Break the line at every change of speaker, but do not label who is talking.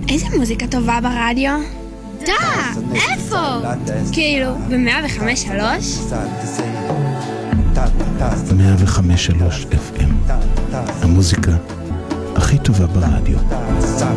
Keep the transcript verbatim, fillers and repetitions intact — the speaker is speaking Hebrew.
איזה מוזיקה טובה ברדיו? דה, איפה? כאילו, ב-מאה וחמש שלוש?
מאה וחמש שלוש אף אם, המוזיקה הכי טובה ברדיו.